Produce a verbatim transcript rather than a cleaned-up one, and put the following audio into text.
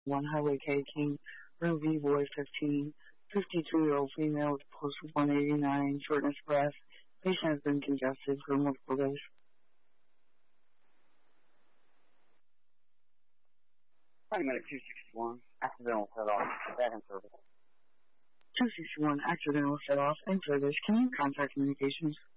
one Highway K King, room V Boy fifteen, fifty-two-year-old female with pulse of one eighty-nine, shortness of breath. Patient has been congested for multiple days. Paramedic two sixty-one, accidental set off, bad in service. two sixty-one, accidental set off, in service. Can you contact communications?